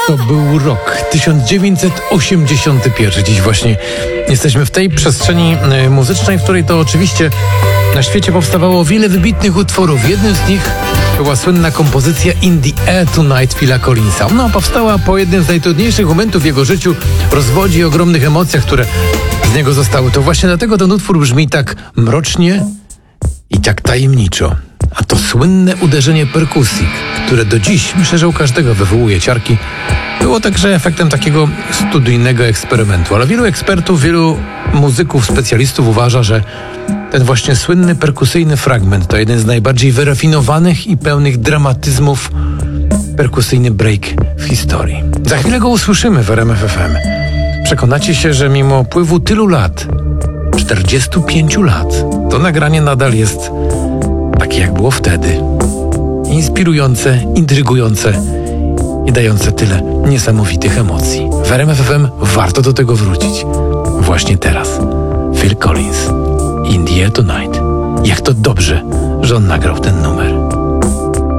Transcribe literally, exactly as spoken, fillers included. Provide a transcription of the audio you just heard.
To był rok tysiąc dziewięćset osiemdziesiąty pierwszy. Dziś właśnie jesteśmy w tej przestrzeni muzycznej, w której to oczywiście na świecie powstawało wiele wybitnych utworów. Jednym z nich była słynna kompozycja In the Air Tonight Phila Collinsa. Ona powstała po jednym z najtrudniejszych momentów w jego życiu, rozwodzie i ogromnych emocjach, które z niego zostały. To właśnie dlatego ten utwór brzmi tak mrocznie i tak tajemniczo. A to słynne uderzenie perkusji, które do dziś, myślę, że u każdego wywołuje ciarki, było także efektem takiego studyjnego eksperymentu. Ale wielu ekspertów, wielu muzyków, specjalistów uważa, że ten właśnie słynny perkusyjny fragment to jeden z najbardziej wyrafinowanych i pełnych dramatyzmów perkusyjny break w historii. Za chwilę go usłyszymy w R M F F M. Przekonacie się, że mimo upływu tylu lat, czterdziestu pięciu lat, to nagranie nadal jest takie, jak było wtedy. Inspirujące, intrygujące i dające tyle niesamowitych emocji. W R M F F M warto do tego wrócić. Właśnie teraz. Phil Collins, In the Air Tonight. Jak to dobrze, że on nagrał ten numer.